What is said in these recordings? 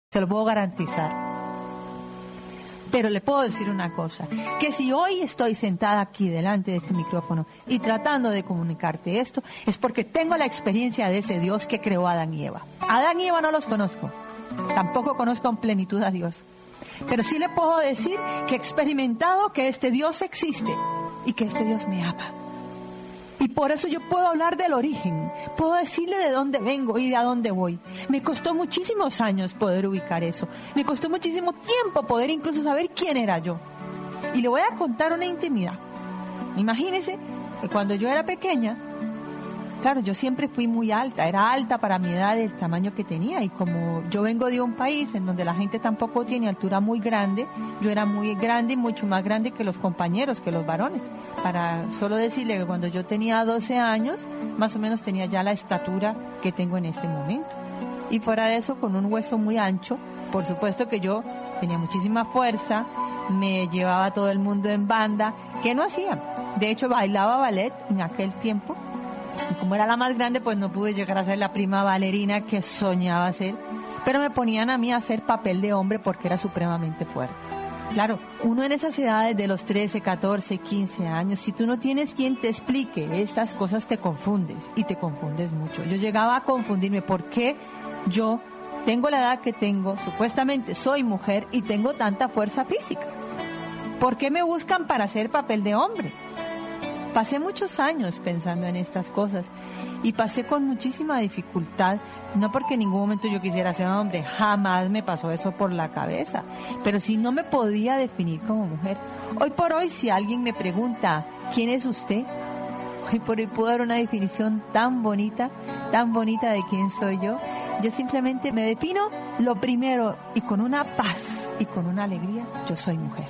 se lo puedo garantizar. Pero le puedo decir una cosa, que si hoy estoy sentada aquí delante de este micrófono y tratando de comunicarte esto, es porque tengo la experiencia de ese Dios que creó a Adán y Eva. Adán y Eva no los conozco, tampoco conozco en plenitud a Dios, pero sí le puedo decir que he experimentado que este Dios existe y que este Dios me ama. Y por eso yo puedo hablar del origen, puedo decirle de dónde vengo y de a dónde voy. Me costó muchísimos años poder ubicar eso, me costó muchísimo tiempo poder incluso saber quién era yo. Y le voy a contar una intimidad. Imagínese que cuando yo era pequeña, claro, yo siempre fui muy alta, era alta para mi edad, el tamaño que tenía, y como yo vengo de un país en donde la gente tampoco tiene altura muy grande, yo era muy grande y mucho más grande que los compañeros, que los varones. Para solo decirle que cuando yo tenía 12 años, más o menos tenía ya la estatura que tengo en este momento. Y fuera de eso, con un hueso muy ancho, por supuesto que yo tenía muchísima fuerza, me llevaba a todo el mundo en banda, que no hacía. De hecho, bailaba ballet en aquel tiempo. Y como era la más grande, pues no pude llegar a ser la prima bailarina que soñaba ser, pero me ponían a mí a hacer papel de hombre porque era supremamente fuerte. Claro, uno en esas edades de los 13, 14, 15 años, si tú no tienes quien te explique estas cosas, te confundes y te confundes mucho. Yo llegaba a confundirme, ¿por qué yo tengo la edad que tengo, supuestamente soy mujer y tengo tanta fuerza física? ¿Por qué me buscan para hacer papel de hombre? Pasé muchos años pensando en estas cosas y pasé con muchísima dificultad, no porque en ningún momento yo quisiera ser hombre, jamás me pasó eso por la cabeza, pero sí no me podía definir como mujer. Hoy por hoy, si alguien me pregunta, ¿quién es usted? Hoy por hoy puedo dar una definición tan bonita de quién soy yo. Yo simplemente me defino lo primero y con una paz y con una alegría, yo soy mujer.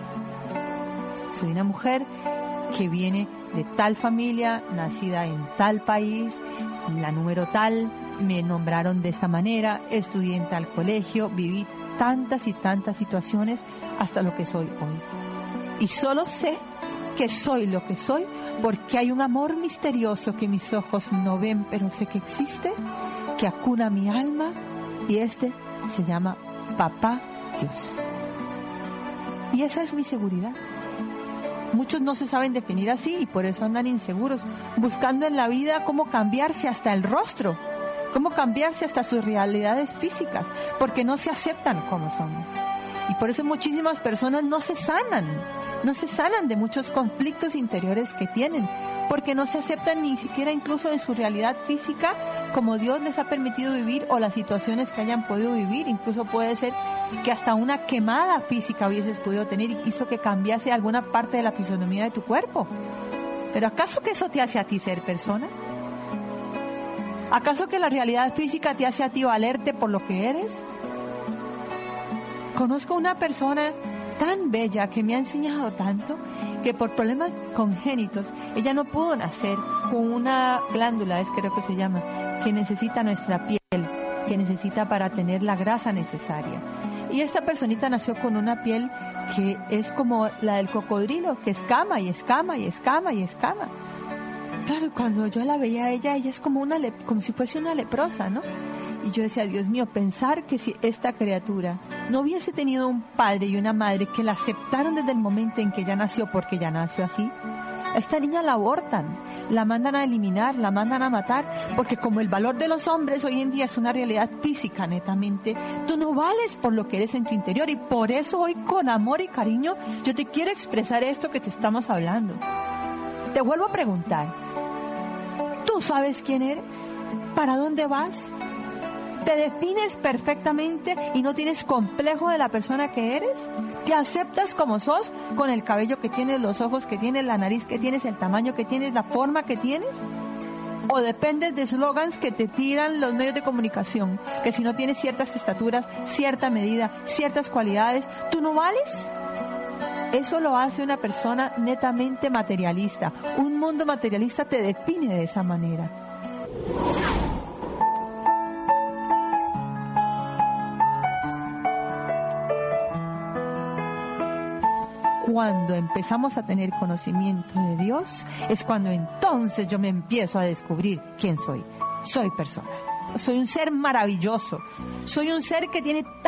Soy una mujer que viene de tal familia, nacida en tal país, la número tal, me nombraron de esta manera, estudié en tal colegio, viví tantas y tantas situaciones hasta lo que soy hoy. Y solo sé que soy lo que soy porque hay un amor misterioso que mis ojos no ven, pero sé que existe, que acuna mi alma, y este se llama Papá Dios. Y esa es mi seguridad. Muchos no se saben definir así y por eso andan inseguros, buscando en la vida cómo cambiarse hasta el rostro, cómo cambiarse hasta sus realidades físicas, porque no se aceptan como son. Y por eso muchísimas personas no se sanan de muchos conflictos interiores que tienen, porque no se aceptan ni siquiera incluso en su realidad física como Dios les ha permitido vivir o las situaciones que hayan podido vivir. Incluso puede ser que hasta una quemada física hubieses podido tener y hizo que cambiase alguna parte de la fisonomía de tu cuerpo. ¿Pero acaso que eso te hace a ti ser persona? ¿Acaso que la realidad física te hace a ti valerte por lo que eres? Conozco una persona tan bella que me ha enseñado tanto, que por problemas congénitos ella no pudo nacer con una glándula, creo que se llama, que necesita nuestra piel, que necesita para tener la grasa necesaria. Y esta personita nació con una piel que es como la del cocodrilo, que escama y escama y escama y escama. Claro, cuando yo la veía a ella es como si fuese una leprosa, ¿no? Y yo decía, Dios mío, pensar que si esta criatura no hubiese tenido un padre y una madre que la aceptaron desde el momento en que ella nació, porque ella nació así, a esta niña la abortan, la mandan a eliminar, la mandan a matar, porque como el valor de los hombres hoy en día es una realidad física netamente, tú no vales por lo que eres en tu interior, y por eso hoy con amor y cariño yo te quiero expresar esto que te estamos hablando. Te vuelvo a preguntar, ¿tú sabes quién eres? ¿Para dónde vas? ¿Te defines perfectamente y no tienes complejo de la persona que eres? ¿Te aceptas como sos, con el cabello que tienes, los ojos que tienes, la nariz que tienes, el tamaño que tienes, la forma que tienes? ¿O dependes de slogans que te tiran los medios de comunicación, que si no tienes ciertas estaturas, cierta medida, ciertas cualidades, tú no vales? Eso lo hace una persona netamente materialista. Un mundo materialista te define de esa manera. Cuando empezamos a tener conocimiento de Dios, es cuando entonces yo me empiezo a descubrir quién soy. Soy persona. Soy un ser maravilloso. Soy un ser que tiene